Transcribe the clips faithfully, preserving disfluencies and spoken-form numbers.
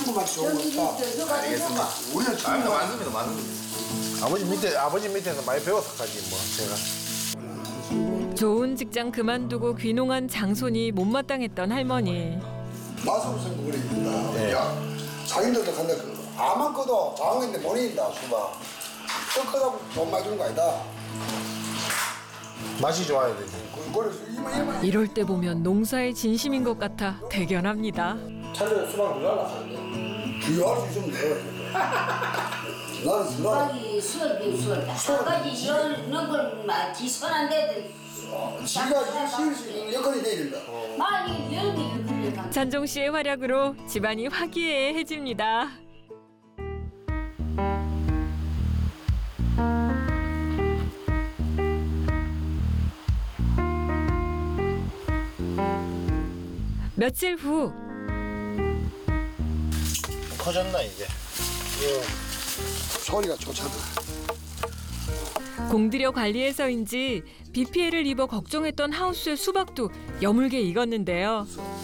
죽음만 좋은 거다. 알겠습니다. 우리는 아니, 많습니다, 많습니다. 아버지 밑에 아버지 밑에서 많이 배워서 가지 뭐 제가. 좋은 직장 그만두고 귀농한 장손이 못마땅했던 할머니. 마술을 생각 그래 있다. 네. 야, 자기들도 간다. 아만 꺼도 방어인데 못 이긴다. 수박. 또 끄다고 돈 많이 주는 거 아니다. 맛이 좋아야 되지. 그래서 이만 이만. 이럴 때 보면 농사에 진심인 것 같아 대견합니다. 차를 수박 누가 나가는데? 비교할 수 있으면 돼. 나는 나는 수박이 수업이 수업이다. 수박이 여는 걸막 지선한데 지가 실 수 있는 역할이 돼야 된다. 많이 열이 그래. 찬종 씨의 활약으로 집안이 화기애애해집니다. 며칠 후 커졌나 이제? 소리가 좋잖아. 공들여 관리해서인지 비 피해를 입어 걱정했던 하우스의 수박도 여물게 익었는데요.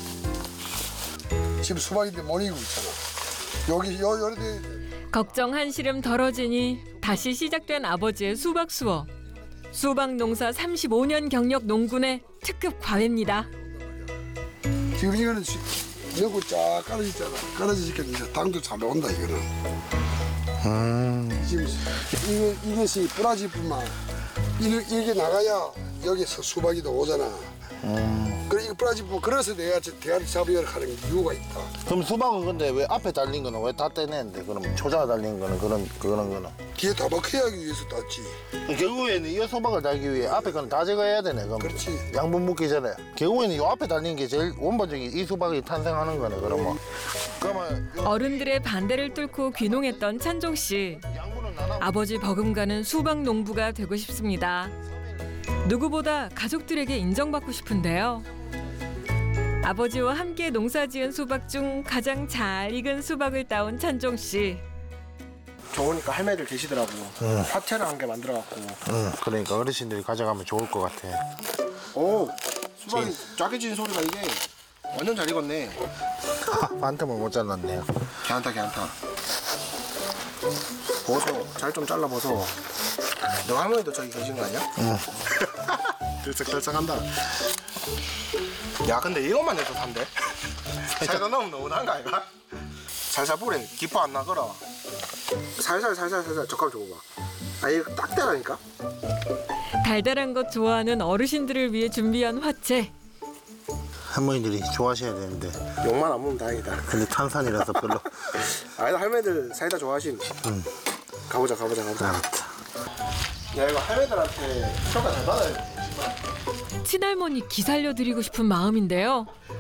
지금 수박인데 못 이기고 있잖아. 여기 요 요래 걱정 한시름 덜어지니 다시 시작된 아버지의 수박 수어. 수박 농사 삼십오 년 경력 농군의 특급 과외입니다. 지금 이거는 여고 쫙 깔아지잖아. 깔아지니까 이제 당도 잘 나온다 이거는. 음. 지금 이거 이것이 뿌라지뿐만 이렇게, 이렇게 나가야 여기서 수박이 오잖아. 음. 그래 이거 뿌라지뿐만 그래서 내가 저 대가리 잡으려고 하는 이유가 있다. 그럼 수박은 근데 왜 앞에 달린 거는 왜 다 떼내는데? 그럼 초자가 달린 거는 그런 그런 거는? 뒤에 다 박혀야기 위해서 땄지. 결국에는 이 수박을 달기 위해 앞에 거는 다 제거해야 되네. 그럼 그렇지. 양분 묻기 전에. 결국에는 이 앞에 달린 게 제일 원본적인 이 수박이 탄생하는 거네. 그러면. 그러면 요 어른들의 반대를 뚫고 귀농했던 찬종 씨. 양분은 나눠. 아버지 버금가는 수박 농부가 되고 싶습니다. 누구보다 가족들에게 인정받고 싶은데요. 아버지와 함께 농사지은 수박 중 가장 잘 익은 수박을 따온 찬종 씨. 좋으니까 할매들 계시더라고. 응. 화채를 한 개 만들어갖고. 응. 그러니까 어르신들이 가져가면 좋을 것 같아. 오, 수박이 짜게 진 소리가 이게 완전 잘 익었네. 반틈을 못 잘랐네요. 괜찮다, 괜찮다. 벗어, 잘 좀 잘라 벗어. 너 할머니도 저기 계신 거 아니야? 응. 들썩들썩한다. 야, 근데 이것만 해도 산대. 살살 넣으면 너무 난거 아이가? 살살 뿌려. 기포 안 나거라. 살살 살살 살살 젓가락 줘봐. 아 이거 딱 대라니까. 달달한 것 좋아하는 어르신들을 위해 준비한 화채. 할머니들이 좋아하셔야 되는데. 욕만 안 먹으면 다행이다. 근데 탄산이라서 별로. 아니다 할매들 사이다 좋아하신. 응. 가보자 가보자 가보자. 알았다. 야 이거 할매들한테 평가 잘 받아야 돼. 친할머니 기살려 드리고 싶은 마음인데요.